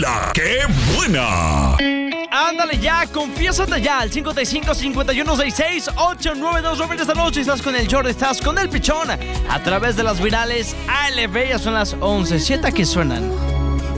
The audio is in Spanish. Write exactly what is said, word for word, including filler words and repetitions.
La ¡Qué buena! Ándale ya, confiésate ya al cincuenta y cinco, cincuenta y uno, sesenta y seis, ochenta y nueve veintinueve. Esta noche estás con el Jordi, estás con el Pichón a través de las virales A L B. Ya son las once, siete que suenan.